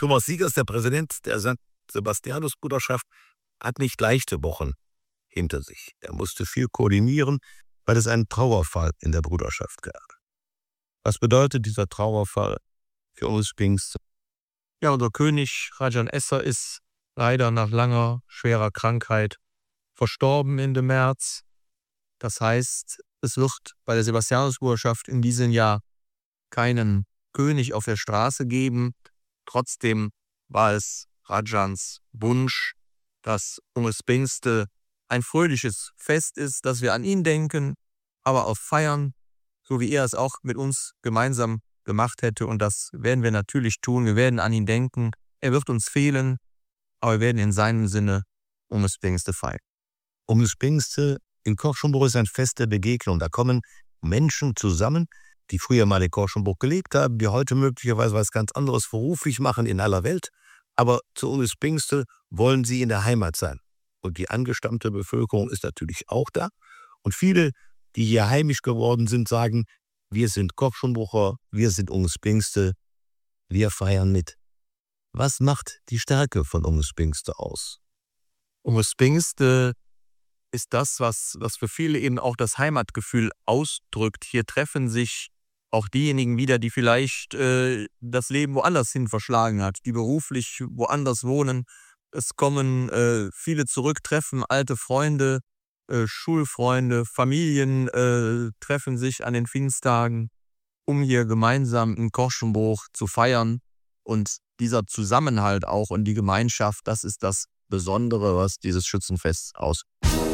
Thomas Siegers, der Präsident der St. Sebastianus-Bruderschaft, hat nicht leichte Wochen hinter sich. Er musste viel koordinieren, weil es einen Trauerfall in der Bruderschaft gab. Was bedeutet dieser Trauerfall für uns Pfingsten? Ja, unser König Rajan Esser ist leider nach langer, schwerer Krankheit verstorben Ende März. Das heißt, es wird bei der Sebastianus-Bruderschaft in diesem Jahr keinen König auf der Straße geben. Trotzdem war es Rajans Wunsch, dass Pfingste ein fröhliches Fest ist, dass wir an ihn denken, aber auch feiern, so wie er es auch mit uns gemeinsam gemacht hätte. Und das werden wir natürlich tun. Wir werden an ihn denken. Er wird uns fehlen, aber wir werden in seinem Sinne Pfingste feiern. Pfingste in Korschenbruch ist ein Fest der Begegnung. Da kommen Menschen zusammen, die früher mal in Korschenbruch gelebt haben, die heute möglicherweise was ganz anderes beruflich machen in aller Welt. Aber zu Pfingste wollen sie in der Heimat sein. Und die angestammte Bevölkerung ist natürlich auch da. Und viele, die hier heimisch geworden sind, sagen, wir sind Korschenbrucher, wir sind Pfingste, wir feiern mit. Was macht die Stärke von Pfingste aus? Pfingste ist das, was für viele eben auch das Heimatgefühl ausdrückt. Hier treffen sich auch diejenigen wieder, die vielleicht das Leben woanders hin verschlagen hat, die beruflich woanders wohnen. Es kommen viele zurück, treffen alte Freunde, Schulfreunde, Familien treffen sich an den Pfingsttagen, um hier gemeinsam in Korschenbruch zu feiern. Und dieser Zusammenhalt auch und die Gemeinschaft, das ist das Besondere, was dieses Schützenfest ausmacht.